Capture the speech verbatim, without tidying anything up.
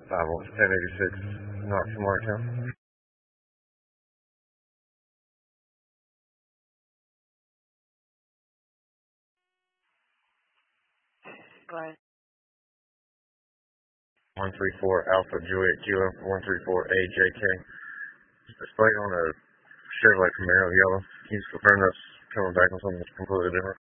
five oh ten eighty-six North Morgantown. Right. one three four Alpha Juliet Kilo, one three four A J K. Displayed on a Chevrolet Camaro yellow. Can you just confirm that's coming back on something completely different?